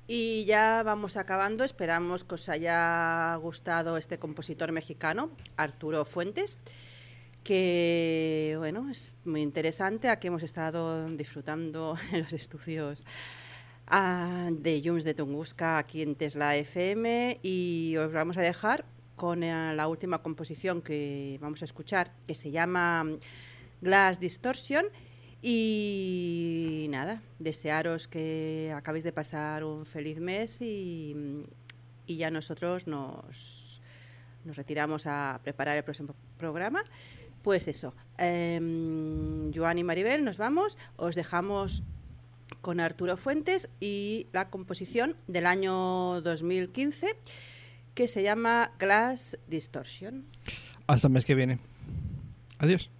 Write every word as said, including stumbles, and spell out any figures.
Y ya vamos acabando, esperamos que os haya gustado este compositor mexicano, Arturo Fuentes, que bueno, es muy interesante, aquí hemos estado disfrutando en los estudios uh, de Llums de Tunguska aquí en Tesla F M, y os vamos a dejar con uh, la última composición que vamos a escuchar, que se llama Glass Distortion. Y nada, desearos que acabéis de pasar un feliz mes y, y ya nosotros nos, nos retiramos a preparar el próximo programa. Pues eso, eh, Joan y Maribel, nos vamos, os dejamos con Arturo Fuentes y la composición del año dos mil quince que se llama Glass Distortion. Hasta el mes que viene. Adiós.